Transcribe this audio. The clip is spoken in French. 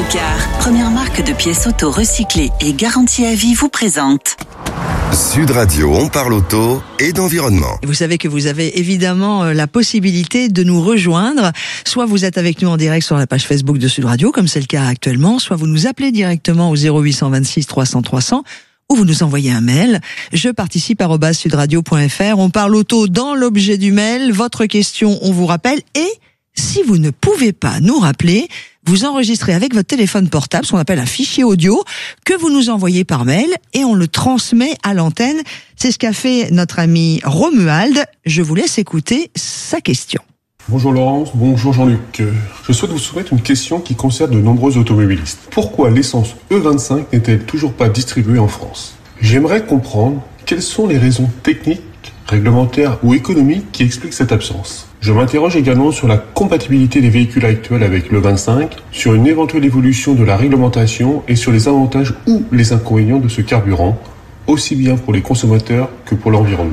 Car, première marque de pièces auto recyclées et garantie à vie, vous présente Sud Radio, on parle auto et d'environnement. Vous savez que vous avez évidemment la possibilité de nous rejoindre. Soit vous êtes avec nous en direct sur la page Facebook de Sud Radio, comme c'est le cas actuellement, soit vous nous appelez directement au 0826 300 300 ou vous nous envoyez un mail. Je participe @sudradio.fr. On parle auto dans l'objet du mail. Votre question, on vous rappelle. Et si vous ne pouvez pas nous rappeler, vous enregistrez avec votre téléphone portable ce qu'on appelle un fichier audio que vous nous envoyez par mail et on le transmet à l'antenne. C'est ce qu'a fait notre ami Romuald. Je vous laisse écouter sa question. Bonjour Laurence, bonjour Jean-Luc. Je souhaite vous soumettre une question qui concerne de nombreux automobilistes. Pourquoi l'essence E25 n'est-elle toujours pas distribuée en France ? J'aimerais comprendre quelles sont les raisons techniques, réglementaires ou économiques qui expliquent cette absence. Je m'interroge également sur la compatibilité des véhicules actuels avec l'E25, sur une éventuelle évolution de la réglementation et sur les avantages ou les inconvénients de ce carburant, aussi bien pour les consommateurs que pour l'environnement.